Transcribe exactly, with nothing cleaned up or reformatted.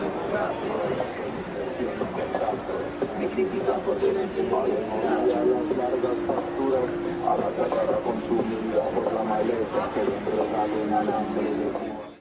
Me critican porque no entienden que es las largas pasturas, a la tierra consumida por la maleza que le entregaron al hambre de Cuba.